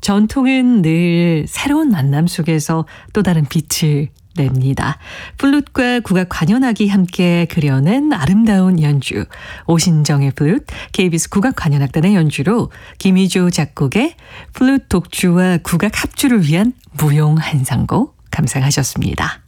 전통은 늘 새로운 만남 속에서 또 다른 빛을 냅니다. 플룻과 국악 관현악이 함께 그려낸 아름다운 연주. 오신정의 플룻, KBS 국악 관현악단의 연주로 김희조 작곡의 플룻 독주와 국악 합주를 위한 무용한상곡 감상하셨습니다.